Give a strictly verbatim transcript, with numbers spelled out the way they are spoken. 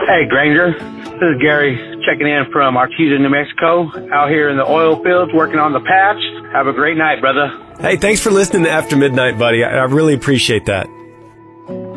Hey, Granger. This is Gary checking in from Artesia, New Mexico, out here in the oil fields working on the patch. Have a great night, brother. Hey, thanks for listening to After Midnight, buddy. I, I really appreciate that.